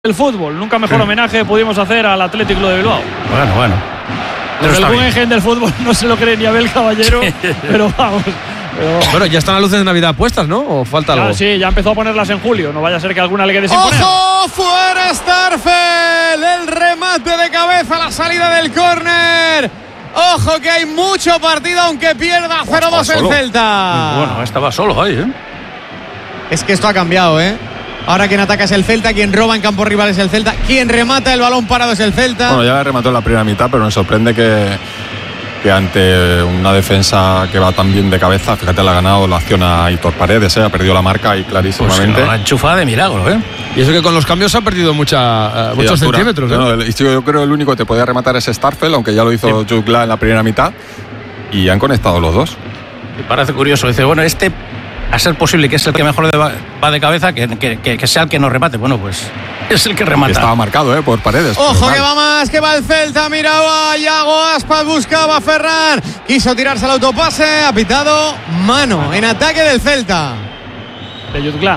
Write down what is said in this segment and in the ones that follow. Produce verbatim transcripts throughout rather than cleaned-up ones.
El fútbol, nunca mejor sí. homenaje pudimos hacer al Athletic Club de Bilbao. Bueno, bueno. Pero el Guggenheim del fútbol no se lo cree ni Abel Caballero, pero vamos. Pero... Bueno, ya están las luces de Navidad puestas, ¿no? ¿O falta claro, algo? Sí, ya empezó a ponerlas en julio. No vaya a ser que alguna le quede sin poner. ¡Ojo! ¡Fuera Starfel! El remate de cabeza, la salida del córner. ¡Ojo que hay mucho partido, aunque pierda cero dos el Celta! Bueno, estaba solo ahí, ¿eh? Es que esto ha cambiado, ¿eh? Ahora quien ataca es el Celta, quien roba en campo rival es el Celta, quien remata el balón parado es el Celta. Bueno, ya remató en la primera mitad, pero me sorprende que, que ante una defensa que va tan bien de cabeza, fíjate, le ha ganado la acción a Aitor Paredes, ¿eh? Ha perdido la marca ahí clarísimamente. Pues la enchufada de milagro, ¿eh? Y eso que con los cambios ha perdido mucha, uh, muchos altura. centímetros, ¿eh? No, el, yo creo que el único que te podía rematar es Starfel, aunque ya lo hizo sí. Jukla en la primera mitad, y han conectado los dos. Me parece curioso, dice, bueno, este... a ser posible que es el que mejor va de cabeza, que, que, que sea el que nos remate. Bueno, pues es el que remata. Que estaba marcado, ¿eh? Por Paredes. Ojo que va más, que va el Celta. Miraba, Iago Aspas buscaba a Ferran. Quiso tirarse al autopase. Ha pitado mano en ataque del Celta. De Jutgla.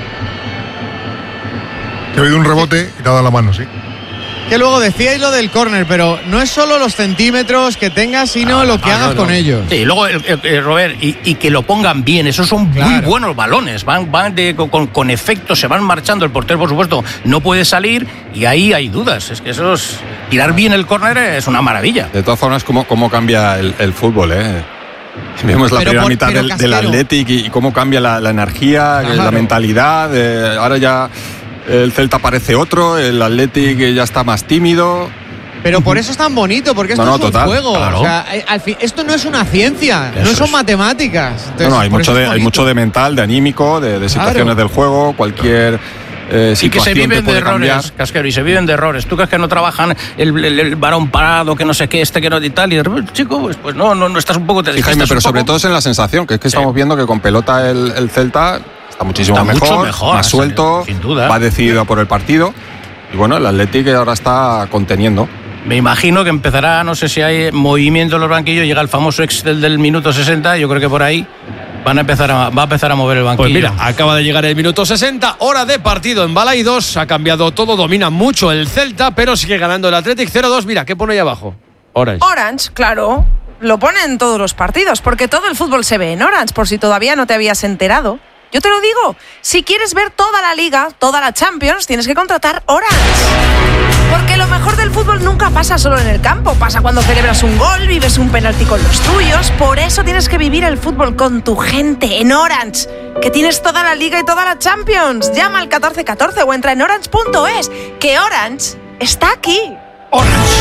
Que ha habido un rebote y te ha dado la mano, sí. Que luego decíais lo del córner, pero no es solo los centímetros que tengas, sino ah, lo que ah, hagas no, no. con ellos. Sí, luego, el, el, el Robert, y, y que lo pongan bien, esos son claro. muy buenos balones, van, van de, con, con efecto, se van marchando, el portero, por supuesto, no puede salir, y ahí hay dudas. Es que eso es, tirar bien el córner es una maravilla. De todas formas, cómo, cómo cambia el, el fútbol, ¿eh? Vemos la pero primera por, mitad del, del Athletic y, y cómo cambia la, la energía, claro. la mentalidad, eh, ahora ya... El Celta parece otro, el Athletic ya está más tímido. Pero por eso es tan bonito, porque esto no, no, es un total, juego. Claro. O sea, al fin, esto no es una ciencia, eso no son es. matemáticas. Entonces, no, no, hay mucho, de, hay mucho de mental, de anímico, de, de situaciones claro. del juego, cualquier eh, situación. Y que se viven que de errores, cambiar. Casquero, y se viven de errores. ¿Tú crees que no trabajan el, el, el varón parado, que no sé qué, este que no y tal? Y de repente, chico, pues, pues no, no, no estás un poco... Te sí, Jaime, pero sobre poco... todo es en la sensación, que es que sí. estamos viendo que con pelota el, el Celta... Está muchísimo está mejor, mucho mejor, más suelto, sin duda. Va decidido por el partido. Y bueno, el Athletic ahora está conteniendo. Me imagino que empezará, no sé si hay movimiento en los banquillos, llega el famoso ex del, del minuto sesenta, yo creo que por ahí van a empezar a, va a empezar a mover el banquillo. Pues mira, acaba de llegar el minuto sesenta, hora de partido en Balaidos, ha cambiado todo, domina mucho el Celta, pero sigue ganando el Athletic cero dos. Mira, ¿qué pone ahí abajo? Orange. Orange, claro, lo pone en todos los partidos, porque todo el fútbol se ve en Orange, por si todavía no te habías enterado. Yo te lo digo, si quieres ver toda la Liga, toda la Champions, tienes que contratar Orange. Porque lo mejor del fútbol nunca pasa solo en el campo, pasa cuando celebras un gol, vives un penalti con los tuyos. Por eso tienes que vivir el fútbol con tu gente en Orange, que tienes toda la Liga y toda la Champions. Llama al catorce catorce o entra en orange punto es, que Orange está aquí. Orange.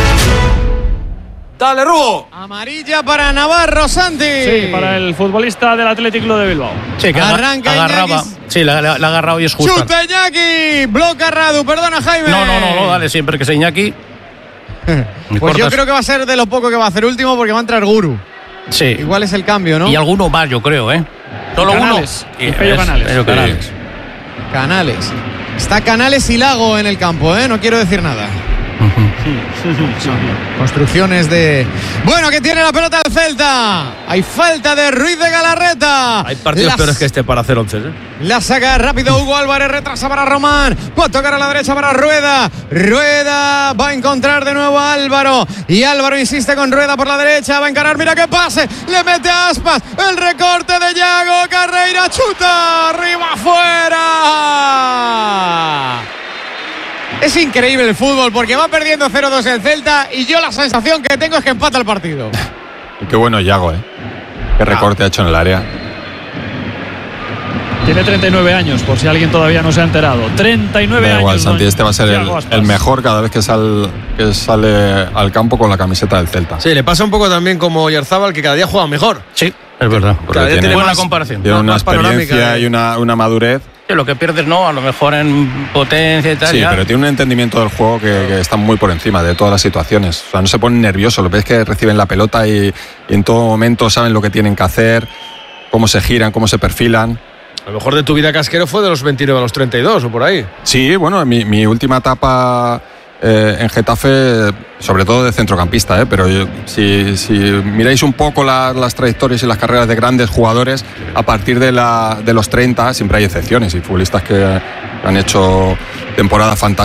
Dale, Rubo. Amarilla para Navarro, Santi. Sí, para el futbolista del Athletic Club de Bilbao. Sí, que arranca agarraba. Iñaki. Sí, la, la, la ha agarrado y es justo. Chuta Iñaki. Bloca Radu, perdona Jaime. No, no, no, no, dale siempre que sea Iñaki. Pues cortas. Yo creo que va a ser de lo poco que va a hacer último, porque va a entrar Guru. Sí. Igual es el cambio, ¿no? Y alguno más, yo creo, ¿eh? Solo Canales. uno. Y Pello Canales. Pello Canales. Sí. Canales. Está Canales y Lago en el campo, ¿eh? No quiero decir nada. Construcciones de... Bueno, que tiene la pelota el Celta. Hay falta de Ruiz de Galarreta. Hay partidos Las... peores que este para hacer once, ¿eh? La saca rápido Hugo Álvarez, retrasa para Román. Va a tocar a la derecha para Rueda. Rueda va a encontrar de nuevo a Álvaro. Y Álvaro insiste con Rueda por la derecha. Va a encarar, mira qué pase. Le mete a Aspas. El recorte de Iago. Carreira chuta. Arriba afuera. Es increíble el fútbol, porque va perdiendo cero dos el Celta y yo la sensación que tengo es que empata el partido. Y qué bueno Iago, ¿eh? Qué recorte ah. ha hecho en el área. Tiene treinta y nueve años, por si alguien todavía no se ha enterado. treinta y nueve da igual, años. Santi, este va a ser el, el mejor cada vez que, sal, que sale al campo con la camiseta del Celta. Sí, le pasa un poco también como Oyarzábal, que cada día juega mejor. Sí, es verdad. Cada día tiene buena más, comparación. Tiene una experiencia y una, una madurez. Sí, lo que pierdes no, a lo mejor en potencia y tal. Sí, ya. pero tiene un entendimiento del juego que, que está muy por encima de todas las situaciones. O sea, no se ponen nerviosos, lo ves que reciben la pelota y, y en todo momento saben lo que tienen que hacer, cómo se giran, cómo se perfilan. A lo mejor de tu vida, Casquero, fue de los veintinueve a los treinta y dos o por ahí. Sí, bueno, mi, mi última etapa eh, en Getafe, sobre todo de centrocampista, ¿eh? Pero yo, si, si miráis un poco la, las trayectorias y las carreras de grandes jugadores, a partir de, la, de los treinta siempre hay excepciones y futbolistas que han hecho temporada fantástica.